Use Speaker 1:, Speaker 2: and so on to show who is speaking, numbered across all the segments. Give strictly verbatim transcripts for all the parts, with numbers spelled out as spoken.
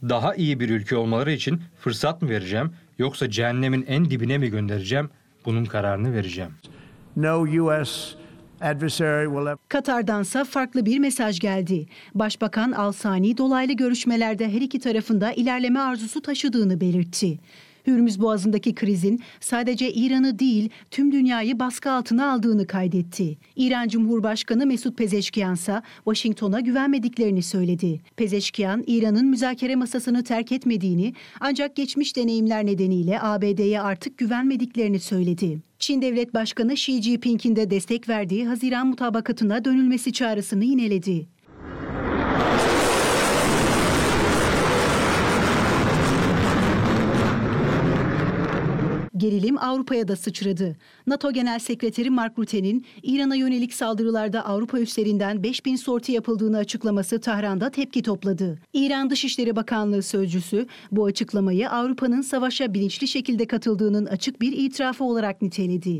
Speaker 1: Daha iyi bir ülke olmaları için fırsat mı vereceğim yoksa cehennemin en dibine mi göndereceğim? Bunun kararını vereceğim.
Speaker 2: No U S adversary will ever...
Speaker 3: Katar'dansa farklı bir mesaj geldi. Başbakan Al-Sani dolaylı görüşmelerde her iki tarafında ilerleme arzusu taşıdığını belirtti. Hürmüz Boğazı'ndaki krizin sadece İran'ı değil tüm dünyayı baskı altına aldığını kaydetti. İran Cumhurbaşkanı Mesut Pezeşkiyan ise Washington'a güvenmediklerini söyledi. Pezeşkiyan, İran'ın müzakere masasını terk etmediğini ancak geçmiş deneyimler nedeniyle A B D'ye artık güvenmediklerini söyledi. Çin Devlet Başkanı Xi Jinping'in de destek verdiği Haziran mutabakatına dönülmesi çağrısını yineledi. Gerilim Avrupa'ya da sıçradı. NATO Genel Sekreteri Mark Rutte'nin İran'a yönelik saldırılarda Avrupa üslerinden beş bin sorti yapıldığını açıklaması Tahran'da tepki topladı. İran Dışişleri Bakanlığı sözcüsü bu açıklamayı Avrupa'nın savaşa bilinçli şekilde katıldığının açık bir itirafı olarak niteledi.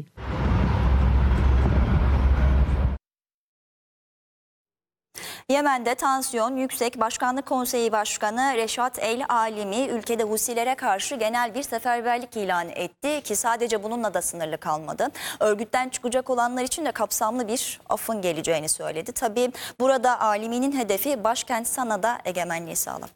Speaker 4: Yemen'de tansiyon yüksek. Başkanlık Konseyi Başkanı Reşat El Alimi ülkede Husilere karşı genel bir seferberlik ilan etti ki sadece bununla da sınırlı kalmadı. Örgütten çıkacak olanlar için de kapsamlı bir affın geleceğini söyledi. Tabii burada Alimi'nin hedefi başkent Sana'da egemenliği sağlamak.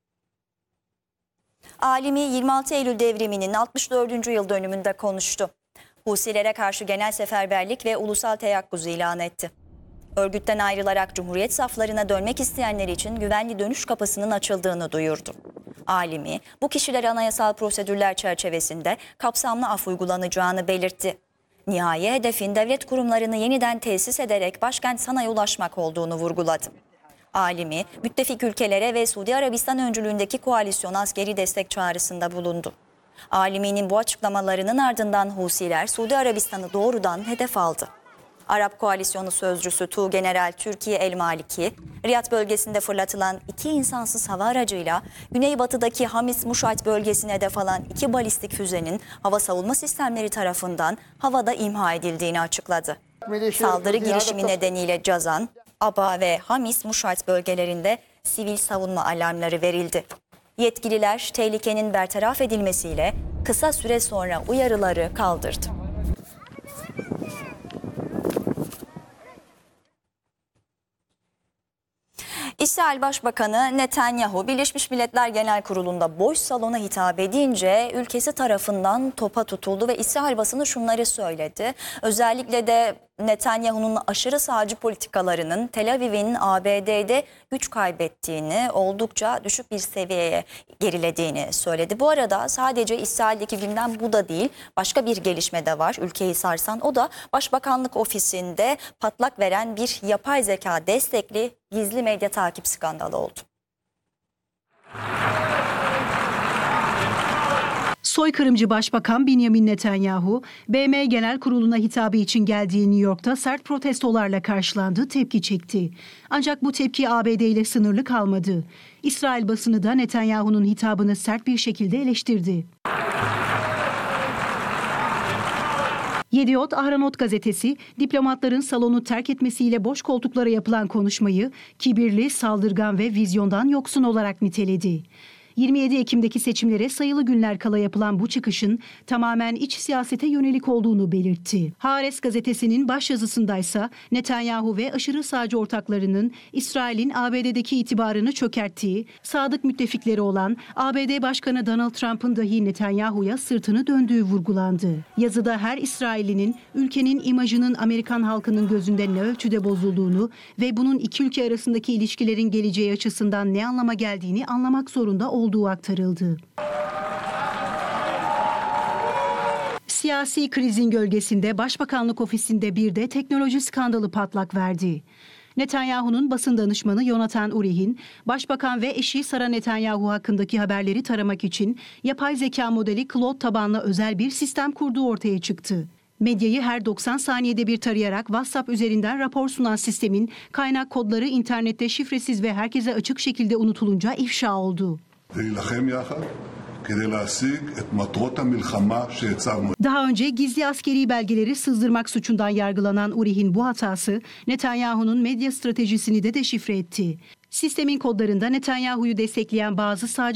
Speaker 4: Alimi yirmi altı Eylül devriminin altmış dördüncü yıl dönümünde konuştu. Husilere karşı genel seferberlik ve ulusal teyakkuz ilan etti. Örgütten ayrılarak Cumhuriyet saflarına dönmek isteyenler için güvenli dönüş kapısının açıldığını duyurdu. Alimi, bu kişilere anayasal prosedürler çerçevesinde kapsamlı af uygulanacağını belirtti. Nihai hedefin devlet kurumlarını yeniden tesis ederek başkent Sana'ya ulaşmak olduğunu vurguladı. Alimi, müttefik ülkelere ve Suudi Arabistan öncülüğündeki koalisyon askeri destek çağrısında bulundu. Alimi'nin bu açıklamalarının ardından Husiler Suudi Arabistan'ı doğrudan hedef aldı. Arap Koalisyonu Sözcüsü Tuğgeneral Türkiye El Maliki, Riyad bölgesinde fırlatılan iki insansız hava aracıyla güneybatıdaki Hamis Muşayt bölgesine hedef alan iki balistik füzenin hava savunma sistemleri tarafından havada imha edildiğini açıkladı. Saldırı girişimi nedeniyle Cazan, Aba ve Hamis Muşayt bölgelerinde sivil savunma alarmları verildi. Yetkililer tehlikenin bertaraf edilmesiyle kısa süre sonra uyarıları kaldırdı. İsrail Başbakanı Netanyahu, Birleşmiş Milletler Genel Kurulu'nda boş salona hitap edince ülkesi tarafından topa tutuldu ve İsrail basını şunları söyledi. Özellikle de Netanyahu'nun aşırı sağcı politikalarının Tel Aviv'in A B D'de güç kaybettiğini, oldukça düşük bir seviyeye gerilediğini söyledi. Bu arada sadece İsrail'deki gündem bu da değil, başka bir gelişme de var ülkeyi sarsan. O da Başbakanlık Ofisi'nde patlak veren bir yapay zeka destekli gizli medya takip skandalı oldu.
Speaker 3: Soykırımcı Başbakan Benjamin Netanyahu, B M Genel Kurulu'na hitabı için geldiği New York'ta sert protestolarla karşılandı, tepki çekti. Ancak bu tepki A B D ile sınırlı kalmadı. İsrail basını da Netanyahu'nun hitabını sert bir şekilde eleştirdi. Yediot Ahronot gazetesi, diplomatların salonu terk etmesiyle boş koltuklara yapılan konuşmayı kibirli, saldırgan ve vizyondan yoksun olarak niteledi. yirmi yedi Ekim'deki seçimlere sayılı günler kala yapılan bu çıkışın tamamen iç siyasete yönelik olduğunu belirtti. Haaretz gazetesinin başyazısındaysa Netanyahu ve aşırı sağcı ortaklarının İsrail'in A B D'deki itibarını çökerttiği, sadık müttefikleri olan A B D Başkanı Donald Trump'ın dahi Netanyahu'ya sırtını döndüğü vurgulandı. Yazıda her İsraillinin ülkenin imajının Amerikan halkının gözünde ne ölçüde bozulduğunu ve bunun iki ülke arasındaki ilişkilerin geleceği açısından ne anlama geldiğini anlamak zorunda olduğunu olduğu aktarıldı. Siyasi krizin gölgesinde Başbakanlık Ofisi'nde bir de teknoloji skandalı patlak verdi. Netanyahu'nun basın danışmanı Yonatan Urich'in Başbakan ve eşi Sara Netanyahu hakkındaki haberleri taramak için yapay zeka modeli Claude tabanlı özel bir sistem kurduğu ortaya çıktı. Medyayı her doksan saniyede bir tarayarak WhatsApp üzerinden rapor sunan sistemin kaynak kodları internette şifresiz ve herkese açık şekilde unutulunca ifşa oldu. Daha önce gizli askeri belgeleri sızdırmak suçundan yargılanan Urich'in bu hatası Netanyahu'nun medya stratejisini de deşifre etti. Sistemin kodlarında Netanyahu'yu destekleyen bazı sağcı